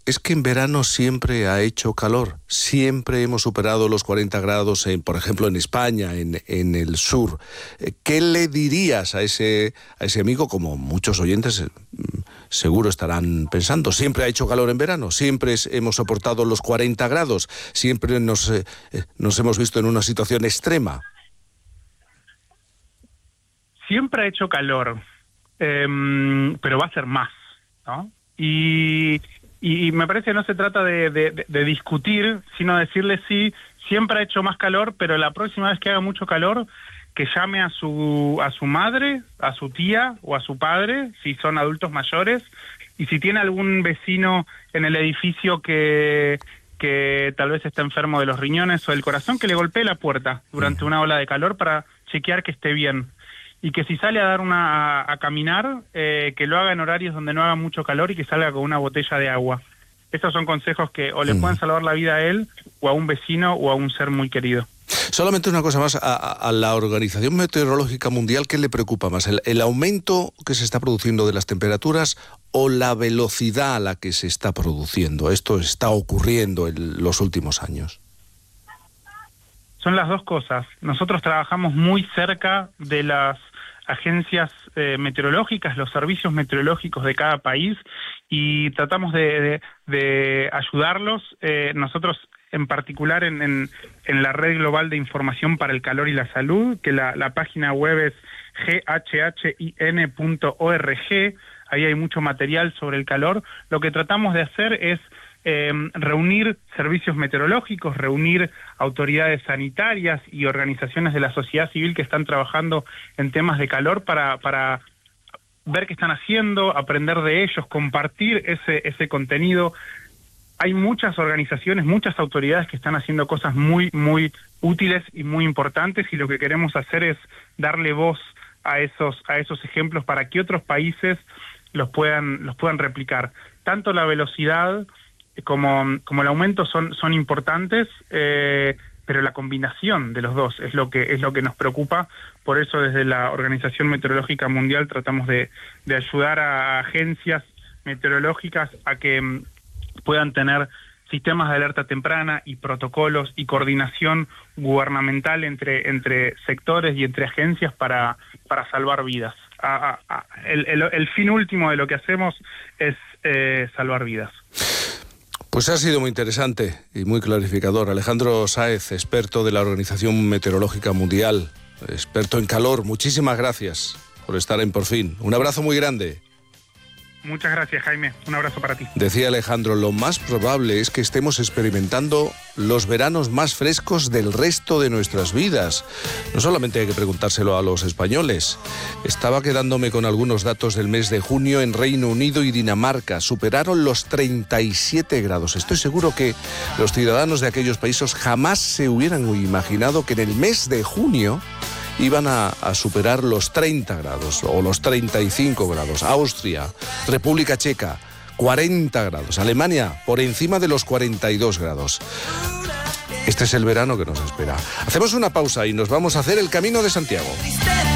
es que en verano siempre ha hecho calor, siempre hemos superado los 40 grados, por ejemplo, en España, en el sur. ¿Qué le dirías a ese amigo, como muchos oyentes seguro estarán pensando? Siempre ha hecho calor en verano, siempre hemos soportado los 40 grados, siempre nos hemos visto en una situación extrema. Siempre ha hecho calor, pero va a ser más, ¿no? Y me parece que no se trata de discutir, sino decirle sí, siempre ha hecho más calor, pero la próxima vez que haga mucho calor, que llame a su madre, a su tía o a su padre, si son adultos mayores, y si tiene algún vecino en el edificio que tal vez está enfermo de los riñones o del corazón, que le golpee la puerta durante una ola de calor para chequear que esté bien. Y que si sale a caminar, que lo haga en horarios donde no haga mucho calor y que salga con una botella de agua. Estos son consejos que o le pueden salvar la vida a él, o a un vecino, o a un ser muy querido. Solamente una cosa más, a la Organización Meteorológica Mundial, ¿qué le preocupa más? ¿El aumento que se está produciendo de las temperaturas o la velocidad a la que se está produciendo? Esto está ocurriendo en los últimos años. Son las dos cosas. Nosotros trabajamos muy cerca de las agencias meteorológicas, los servicios meteorológicos de cada país, y tratamos de ayudarlos. Nosotros, en particular, en la Red Global de Información para el Calor y la Salud, que la página web es ghhin.org, ahí hay mucho material sobre el calor. Lo que tratamos de hacer es reunir servicios meteorológicos, reunir autoridades sanitarias y organizaciones de la sociedad civil que están trabajando en temas de calor para ver qué están haciendo, aprender de ellos, compartir ese contenido. Hay muchas organizaciones, muchas autoridades que están haciendo cosas muy, muy útiles y muy importantes, y lo que queremos hacer es darle voz a esos ejemplos para que otros países los puedan replicar. Tanto la velocidad como el aumento son importantes, pero la combinación de los dos es lo que nos preocupa. Por eso desde la Organización Meteorológica Mundial tratamos de ayudar a agencias meteorológicas a que puedan tener sistemas de alerta temprana y protocolos y coordinación gubernamental entre sectores y entre agencias para salvar vidas. El fin último de lo que hacemos es salvar vidas. Pues ha sido muy interesante y muy clarificador. Alejandro Sáez, experto de la Organización Meteorológica Mundial, experto en calor. Muchísimas gracias por estar en Por Fin. Un abrazo muy grande. Muchas gracias, Jaime. Un abrazo para ti. Decía Alejandro, lo más probable es que estemos experimentando los veranos más frescos del resto de nuestras vidas. No solamente hay que preguntárselo a los españoles. Estaba quedándome con algunos datos del mes de junio en Reino Unido y Dinamarca. Superaron los 37 grados. Estoy seguro que los ciudadanos de aquellos países jamás se hubieran imaginado que en el mes de junio iban a superar los 30 grados o los 35 grados. Austria, República Checa, 40 grados. Alemania, por encima de los 42 grados. Este es el verano que nos espera. Hacemos una pausa y nos vamos a hacer el Camino de Santiago.